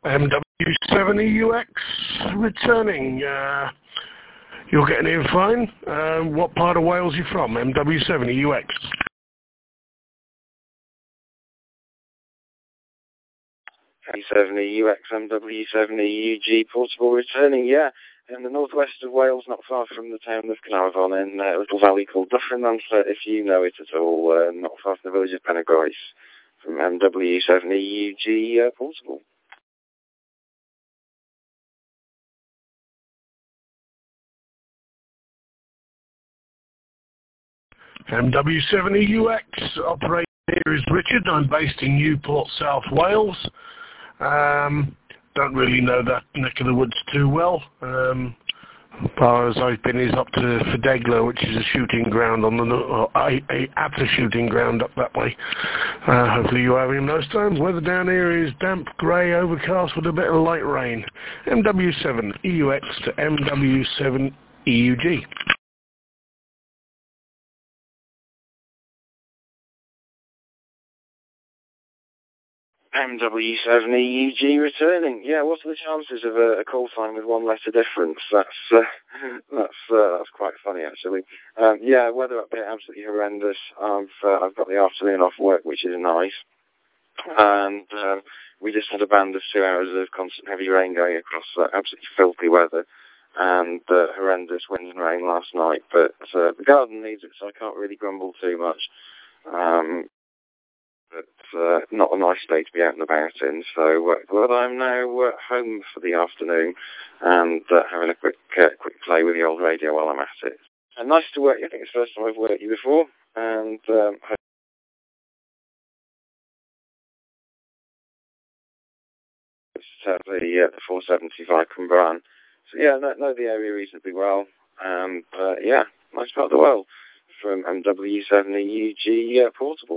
MW7EUX returning. You're getting in fine. What part of Wales are you from? MW7EUX. MW7EUX, MW7EUG portable returning, yeah. In the northwest of Wales, not far from the town of Caernarfon, in a little valley called Dyffryn, if you know it at all, not far from the village of Penygroes, from MW7EUG portable. MW7EUX, operator here is Richard. I'm based in Newport, South Wales. Don't really know that neck of the woods too well. As far as I've been is up to Fidegla, which is a shooting ground on at a shooting ground up that way. Hopefully you are having those times. Weather down here is damp, grey, overcast with a bit of light rain. MW7EUX to MW7EUG. MW7EUG returning. Yeah, what are the chances of a call time with one letter difference? That's quite funny actually. Yeah, weather up here absolutely horrendous. I've got the afternoon off work, which is nice, and we just had a band of 2 hours of constant heavy rain going across absolutely filthy weather and horrendous wind and rain last night. But the garden needs it, so I can't really grumble too much. But not a nice day to be out and about in, so but I'm now home for the afternoon and having a quick play with the old radio while I'm at it. And nice to work you. I think it's the first time I've worked you before, and it's the 475 Cumbraen. So yeah, know the area reasonably well, and yeah, nice part of the world from MW7EUG portable.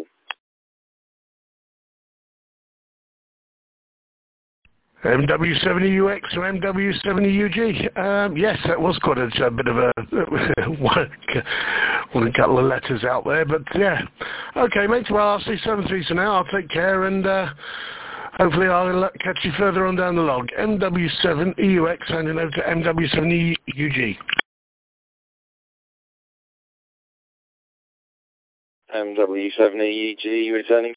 MW7EUX or MW7EUG. Yes, that was quite a bit of a one couple of letters out there, but yeah. Okay, mate, well, I'll see 73 for now. I'll take care, and hopefully I'll catch you further on down the log. MW7EUX handing over to MW7EUG. MW7EUG returning.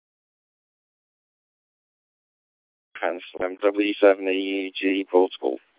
MW7EUG portable.